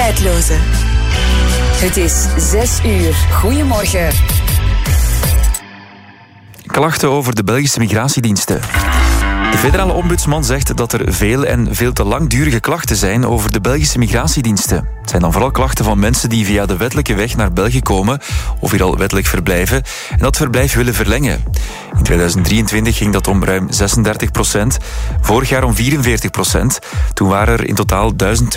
Tijdloze. Het is 6 uur. Goedemorgen. Klachten over de Belgische migratiediensten. De federale ombudsman zegt dat er veel en veel te langdurige klachten zijn over de Belgische migratiediensten. Het zijn dan vooral klachten van mensen die via de wettelijke weg naar België komen of hier al wettelijk verblijven en dat verblijf willen verlengen. In 2023 ging dat om ruim 36%, vorig jaar om 44%. Toen waren er in totaal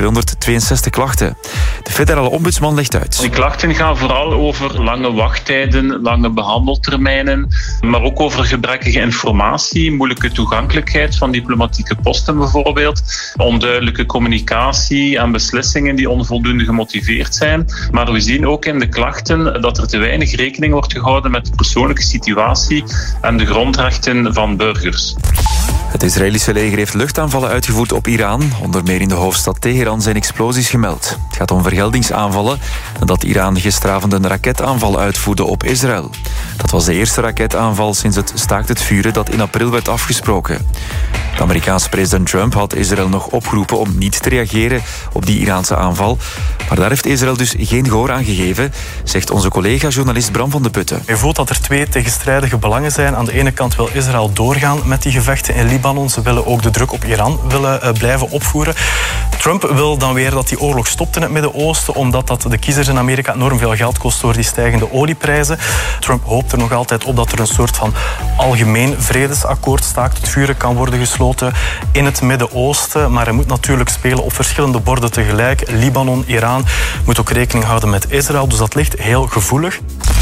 1262 klachten. De federale ombudsman legt uit. Die klachten gaan vooral over lange wachttijden, lange behandeltermijnen, maar ook over gebrekkige informatie, moeilijke toegankelijkheid van diplomatieke posten bijvoorbeeld, onduidelijke communicatie en beslissingen die onvoldoende gemotiveerd zijn. Maar we zien ook in de klachten dat er te weinig rekening wordt gehouden met de persoonlijke situatie en de grondrechten van burgers. Het Israëlische leger heeft luchtaanvallen uitgevoerd op Iran. Onder meer in de hoofdstad Teheran zijn explosies gemeld. Het gaat om vergeldingsaanvallen nadat Iran gisteravond een raketaanval uitvoerde op Israël. Dat was de eerste raketaanval sinds het staakt het vuren dat in april werd afgesproken. De Amerikaanse president Trump had Israël nog opgeroepen om niet te reageren op die Iraanse aanval. Maar daar heeft Israël dus geen gehoor aan gegeven, zegt onze collega-journalist Bram van de Putten. Je voelt dat er twee tegenstrijdige belangen zijn. Aan de ene kant wil Israël doorgaan met die gevechten in Libanon. Ze willen ook de druk op Iran blijven opvoeren. Trump wil dan weer dat die oorlog stopt in het Midden-Oosten, omdat dat de kiezers in Amerika enorm veel geld kost door die stijgende olieprijzen. Trump hoopt er nog altijd op dat er een soort van algemeen vredesakkoord, staakt het vuren, kan worden gesloten in het Midden-Oosten. Maar hij moet natuurlijk spelen op verschillende borden tegelijk. Libanon, Iran, moet ook rekening houden met Israël. Dus dat ligt heel gevoelig.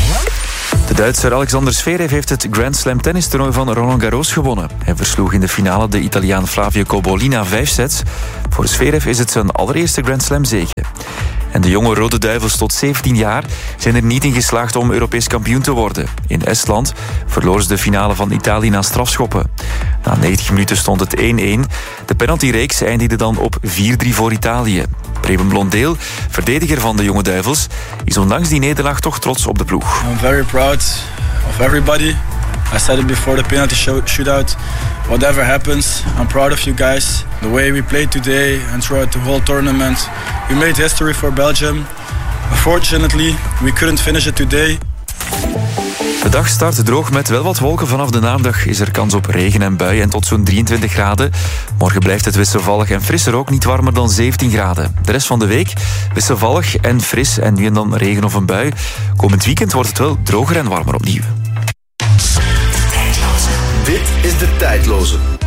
De Duitser Alexander Zverev heeft het Grand Slam tennistoernooi van Roland Garros gewonnen. Hij versloeg in de finale de Italiaan Flavio Cobolli na 5 sets. Voor Zverev is het zijn allereerste Grand Slam zege. En de jonge Rode Duivels tot 17 jaar zijn er niet in geslaagd om Europees kampioen te worden. In Estland verloren ze de finale van Italië na strafschoppen. Na 90 minuten stond het 1-1. De penaltyreeks eindigde dan op 4-3 voor Italië. Preben Blondeel, verdediger van de jonge Duivels, is ondanks die nederlaag toch trots op de ploeg. I'm very proud of everybody. I said it before the penalty shootout. Whatever happens, I'm proud of you guys. The way we played today and throughout the whole tournament. We made history for Belgium. Unfortunately, we couldn't finish it today. De dag start droog met wel wat wolken. Vanaf de namiddag is er kans op regen en buien en tot zo'n 23 graden. Morgen blijft het wisselvallig en frisser ook, niet warmer dan 17 graden. De rest van de week wisselvallig en fris en nu en dan regen of een bui. Komend weekend wordt het wel droger en warmer opnieuw. Dit is de Tijdloze.